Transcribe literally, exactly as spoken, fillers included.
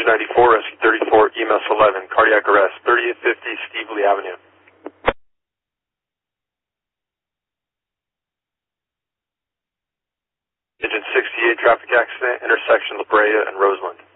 Engine ninety-four, rescue thirty-four, E M S eleven, cardiac arrest, thirty-eight fifty Steve Lee Avenue. Engine sixty-eight, traffic accident, intersection La Brea and Roseland.